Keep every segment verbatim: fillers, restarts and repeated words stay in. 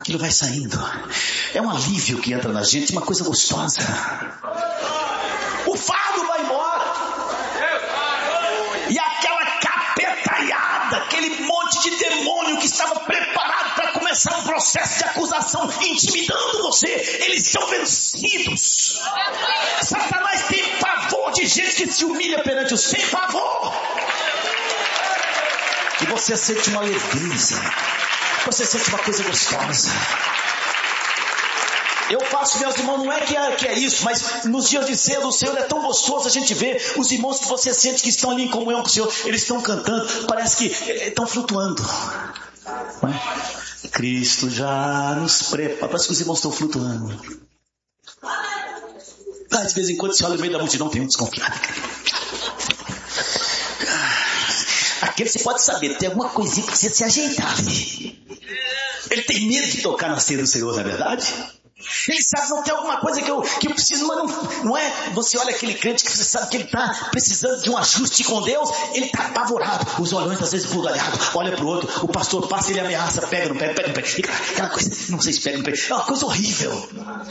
aquilo vai saindo. É um alívio que entra na gente, uma coisa gostosa. O fardo vai embora. E aquela capetaiada, aquele monte de demônio que estava preparado para começar um processo de acusação, intimidando você, eles são vencidos. Satanás tem pavor de gente que se humilha perante os sem pavor. E você sente uma leveza, você sente uma coisa gostosa. Eu faço, meus irmãos, não é que, é que é isso, mas nos dias de cedo o Senhor é tão gostoso a gente ver os irmãos que você sente que estão ali em comunhão com o Senhor, eles estão cantando, parece que estão flutuando. Não é? Cristo já nos prepara, parece que os irmãos estão flutuando. Ah, de vez em quando você olha no meio da multidão, tem um desconfiado. Aquele você pode saber, tem alguma coisinha que precisa se ajeitar ali. Ele tem medo de tocar na ceia do Senhor, não é verdade? Ele sabe, não tem alguma coisa que eu, que eu preciso, mas não, não é, você olha aquele crente que você sabe que ele está precisando de um ajuste com Deus, ele está apavorado, os olhões às vezes bugalhados, olha para o outro, o pastor passa e ele ameaça, pega no pé, pega no pé, aquela coisa, não sei se pega no pé, é uma coisa horrível.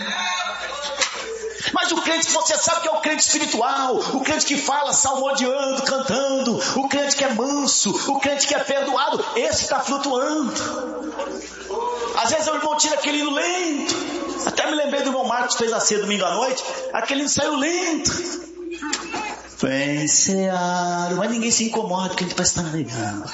Mas o crente que você sabe que é o crente espiritual, o crente que fala salmodiando, cantando, o crente que é manso, o crente que é perdoado, esse está flutuando. Às vezes o irmão tira aquele hino lento. Até me lembrei do irmão Marcos que fez a ceia domingo à noite, aquele hino saiu lento. Vem cear, mas ninguém se incomoda porque a gente vai estar navegando.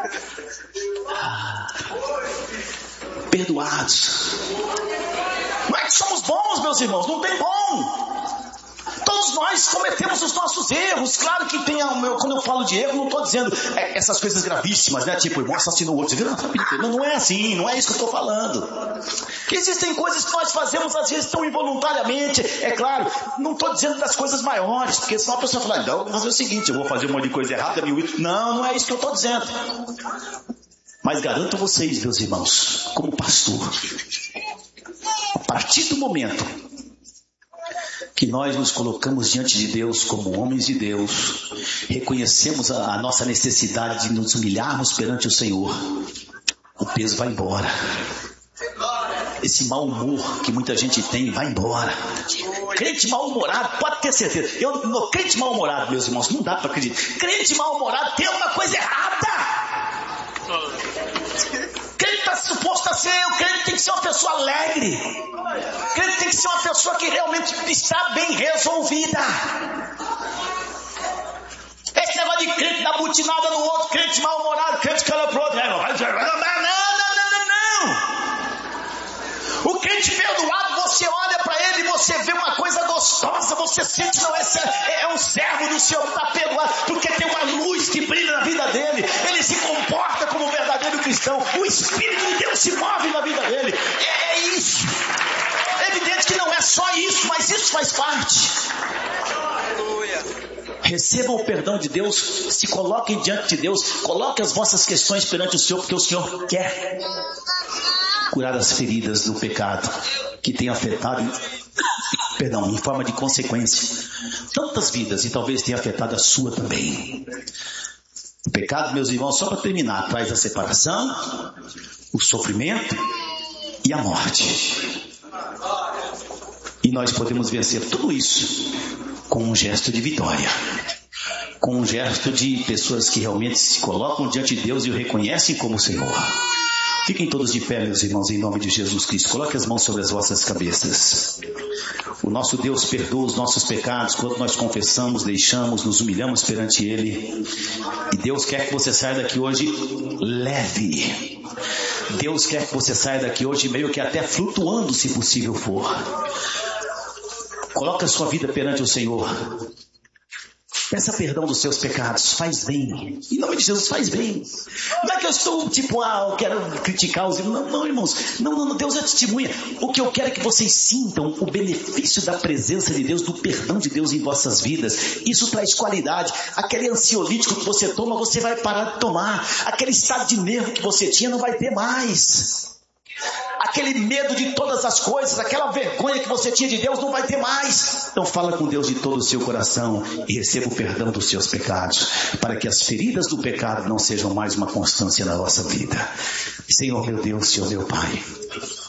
Ah, perdoados. Não é que somos bons, meus irmãos, não tem bom. Todos nós cometemos os nossos erros. Claro que tem, quando eu falo de erro, não estou dizendo é, essas coisas gravíssimas, né? Tipo, o irmão assassinou o outro. Não, não é assim, não é isso que eu estou falando. Que existem coisas que nós fazemos às vezes tão involuntariamente. É claro, não estou dizendo das coisas maiores, porque senão a pessoa fala, então eu vou fazer o seguinte, eu vou fazer um monte de coisa errada. Não, não é isso que eu estou dizendo. Mas garanto a vocês, meus irmãos, como pastor, a partir do momento que nós nos colocamos diante de Deus como homens de Deus, reconhecemos a, a nossa necessidade de nos humilharmos perante o Senhor, o peso vai embora. Esse mau humor que muita gente tem vai embora. Crente mal-humorado, pode ter certeza. Eu, no crente mal-humorado, meus irmãos, não dá para acreditar. Crente mal-humorado tem alguma coisa errada. Crente está suposto a ser, o crente tem que ser uma pessoa alegre. O crente tem que ser uma pessoa que realmente está bem resolvida. Esse negócio de crente dar butinada no outro, crente mal-humorado, crente que olha pro outro. Não, não, não, não, não. O crente perdoado, você olha para ele e você vê uma coisa gostosa, você sente, não, esse é, é um servo do Senhor que está perdoado, porque tem uma luz que brilha na vida dele, ele se comporta como um verdadeiro cristão, o Espírito de Deus se move na vida dele, é, é isso. É evidente que não é só isso, mas isso faz parte. Recebam o perdão de Deus, se coloquem diante de Deus, coloquem as vossas questões perante o Senhor, porque o Senhor quer curar as feridas do pecado que tem afetado, perdão, em forma de consequência, tantas vidas, e talvez tenha afetado a sua também. O pecado, meus irmãos, só para terminar, traz a separação, o sofrimento e a morte. E nós podemos vencer tudo isso com um gesto de vitória, com um gesto de pessoas que realmente se colocam diante de Deus e o reconhecem como Senhor. Fiquem todos de pé, meus irmãos, em nome de Jesus Cristo. Coloque as mãos sobre as vossas cabeças. O nosso Deus perdoa os nossos pecados quando nós confessamos, deixamos, nos humilhamos perante Ele. E Deus quer que você saia daqui hoje leve. Deus quer que você saia daqui hoje meio que até flutuando, se possível for. Coloque a sua vida perante o Senhor. Peça perdão dos seus pecados, faz bem. Em nome de Jesus, faz bem. Não é que eu estou tipo, ah, eu quero criticar os irmãos. Não, não, irmãos. Não, não, Deus é testemunha. O que eu quero é que vocês sintam o benefício da presença de Deus, do perdão de Deus em vossas vidas. Isso traz qualidade. Aquele ansiolítico que você toma, você vai parar de tomar. Aquele estado de nervo que você tinha, não vai ter mais. Aquele medo de todas as coisas, aquela vergonha que você tinha de Deus, não vai ter mais. Então fala com Deus de todo o seu coração e receba o perdão dos seus pecados, para que as feridas do pecado não sejam mais uma constância na nossa vida. Senhor meu Deus, Senhor meu Pai,